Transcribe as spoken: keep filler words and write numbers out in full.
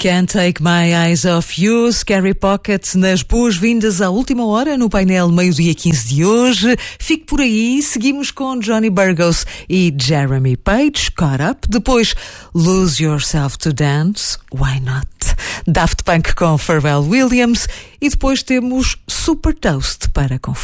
Can't Take My Eyes Off You, Scary Pocket, nas boas-vindas à última hora no painel meio-dia quinze de hoje. Fique por aí, seguimos com Johnny Burgos e Jeremy Page, Caught Up. Depois, Lose Yourself to Dance, Why Not? Daft Punk com Pharrell Williams. E depois temos Super Toast para conferir.